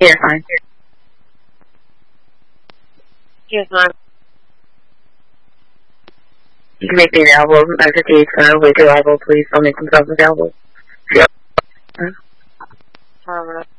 Yeah, fine. Yes, ma'am. You can make me available. I 58 wait reliable, please. I'll make themselves available. Yep.